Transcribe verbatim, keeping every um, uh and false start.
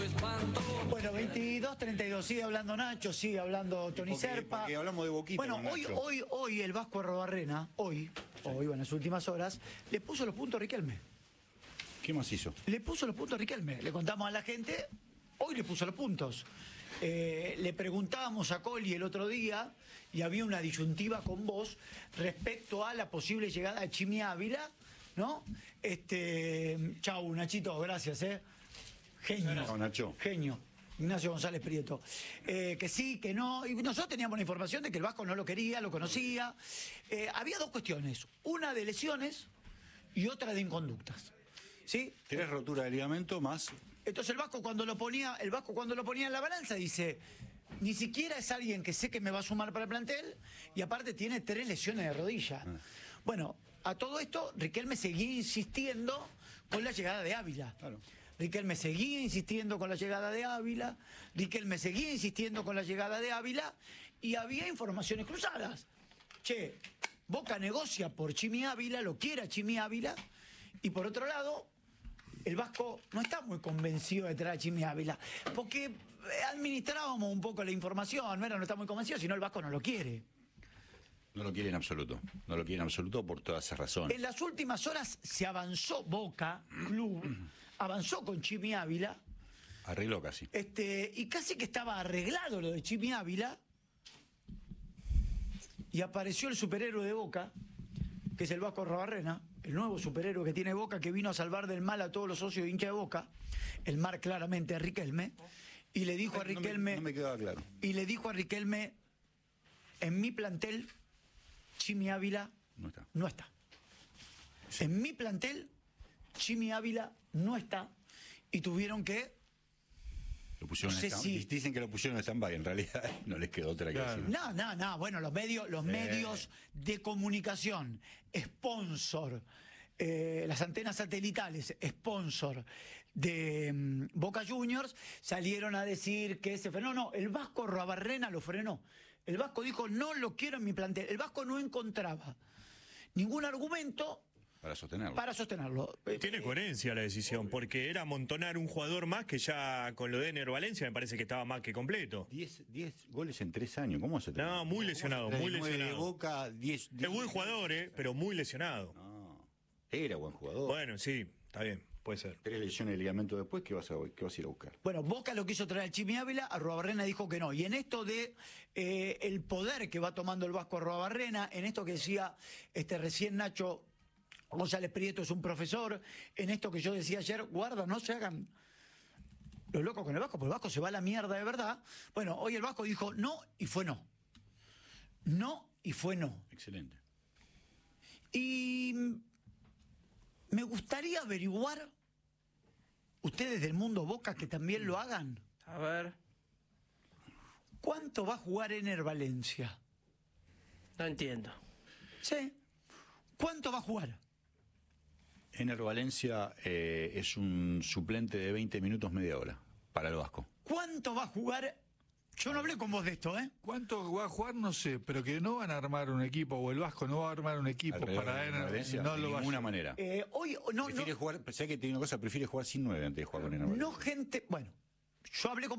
Bueno, veintidós treinta y dos, sigue hablando Nacho, sigue hablando Tony porque, Serpa. Porque hablamos de Boquita. Bueno, hoy, Nacho. hoy, hoy el Vasco Arrobarrena, hoy, sí. hoy, bueno, en las últimas horas, le puso los puntos a Riquelme. ¿Qué más hizo? Le puso los puntos a Riquelme. Le contamos a la gente, hoy le puso los puntos. Eh, le preguntábamos a Coli el otro día y había una disyuntiva con vos respecto a la posible llegada de Chimi Ávila, ¿no? Este, chau, Nachito, gracias, ¿eh? Genio. Chau, Nacho. Genio. Ignacio González Prieto. Eh, que sí, que no. Y nosotros teníamos la información de que el Vasco no lo quería, lo conocía. Eh, había dos cuestiones. Una de lesiones y otra de inconductas. ¿Sí? Tres roturas de ligamento más. Entonces el Vasco cuando lo ponía, el Vasco cuando lo ponía en la balanza dice, ni siquiera es alguien que sé que me va a sumar para el plantel y aparte tiene tres lesiones de rodilla. Ah. Bueno, a todo esto Riquelme seguía insistiendo con la llegada de Ávila. Claro. Riquelme seguía insistiendo con la llegada de Ávila, Riquelme seguía insistiendo con la llegada de Ávila y había informaciones cruzadas. Che, Boca negocia por Chimi Ávila, lo quiere a Chimi Ávila y por otro lado el Vasco no está muy convencido de traer a Chimi Ávila, porque administrábamos un poco la información, no era, no está muy convencido, sino el Vasco no lo quiere. No lo quiere en absoluto, no lo quiere en absoluto por todas esas razones. En las últimas horas se avanzó Boca, club, avanzó con Chimi Ávila. Arregló casi. Este, y casi que estaba arreglado lo de Chimi Ávila, y apareció el superhéroe de Boca, que es el Vasco Arrobarrena, el nuevo superhéroe que tiene Boca, que vino a salvar del mal a todos los socios de hincha de Boca, el mar claramente a Riquelme, y le dijo a Riquelme, no me, no me quedaba claro. Y le dijo a Riquelme, en mi plantel, Chimi Ávila no está. No está. Sí. En mi plantel, Chimi Ávila no está, y tuvieron que... Lo pusieron no sé en stand, si... Dicen que lo pusieron en stand-by, en realidad no les quedó otra claro. que decir. No, no, no, bueno, los medios, los eh. medios de comunicación, sponsor, eh, las antenas satelitales, sponsor de um, Boca Juniors, salieron a decir que se frenó. No, no, el Vasco Arrobarrena lo frenó. El Vasco dijo, no lo quiero en mi plantel. El Vasco no encontraba ningún argumento para sostenerlo. Para sostenerlo. Tiene coherencia la decisión, porque era amontonar un jugador más que ya con lo de Ener Valencia me parece que estaba más que completo. diez goles en tres años, ¿cómo se No, muy lesionado, muy lesionado. De Boca, diez, diez, es buen jugador, eh, pero muy lesionado. No, era buen jugador. Bueno, sí, está bien, puede ser. Tres lesiones de ligamento después, ¿qué vas a, qué vas a ir a buscar? Bueno, Boca lo quiso traer al Chimi Ávila, Arrobarrena dijo que no. Y en esto de eh, el poder que va tomando el Vasco Arrobarrena, en esto que decía este recién Nacho González Prieto es un profesor, en esto que yo decía ayer, guarda, no se hagan los locos con el Vasco, porque el Vasco se va a la mierda de verdad. Bueno, hoy el Vasco dijo no y fue no. No y fue no. Excelente. Y me gustaría averiguar, ustedes del mundo Boca que también lo hagan. A ver. ¿Cuánto va a jugar Ener Valencia? No entiendo. Sí. ¿Cuánto va a jugar? Ener Valencia eh, es un suplente de veinte minutos, media hora, para el Vasco. ¿Cuánto va a jugar? Yo no hablé con vos de esto, ¿eh? ¿Cuánto va a jugar? No sé, pero que no van a armar un equipo, o el Vasco no va a armar un equipo Alrededor para de Ener Valencia, no de lo va a ninguna hacer. manera. Eh, hoy, no, prefiere no, jugar, sé que tiene una cosa, prefiere jugar sin nueve antes de jugar con Ener Valencia. No, gente, bueno, yo hablé con